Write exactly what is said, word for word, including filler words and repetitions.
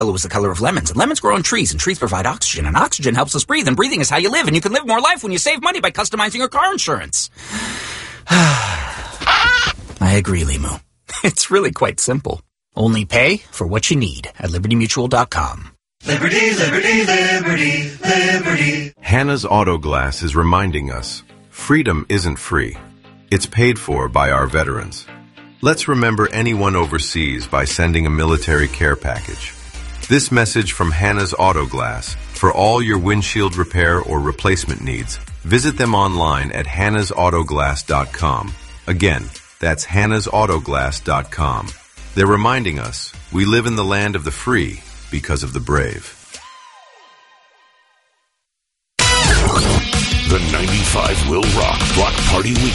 Yellow is the color of lemons, and lemons grow on trees, and trees provide oxygen, and oxygen helps us breathe, and breathing is how you live, and you can live more life when you save money by customizing your car insurance. I agree, Limu. It's really quite simple. Only pay for what you need at Liberty Mutual dot com. Liberty, liberty, liberty, liberty. Hannah's Auto Glass is reminding us, freedom isn't free. It's paid for by our veterans. Let's remember anyone overseas by sending a military care package. This message from Hannah's Auto Glass. For all your windshield repair or replacement needs, visit them online at hannahs auto glass dot com. Again, that's hannahs auto glass dot com. They're reminding us we live in the land of the free because of the brave. The ninety-five will rock Block Party Week.